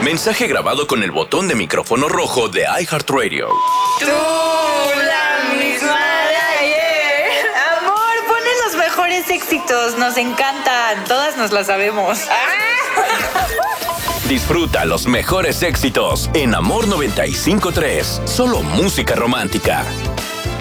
Mensaje grabado con el botón de micrófono rojo de iHeartRadio. Tú, la misma de ayer. Amor, ponen los mejores éxitos. Nos encantan. Todas nos las sabemos. Disfruta los mejores éxitos en Amor 95.3. Solo música romántica.